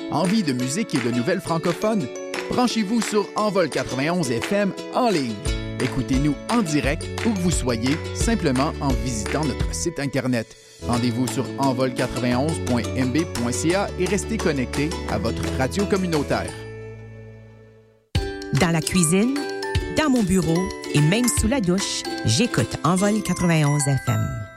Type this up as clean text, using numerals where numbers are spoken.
Envie de musique et de nouvelles francophones? Branchez-vous sur Envol 91 FM en ligne. Écoutez-nous en direct où que vous soyez, simplement en visitant notre site Internet. Rendez-vous sur envol91.mb.ca et restez connectés à votre radio communautaire. Dans la cuisine, dans mon bureau et même sous la douche, j'écoute Envol 91 FM.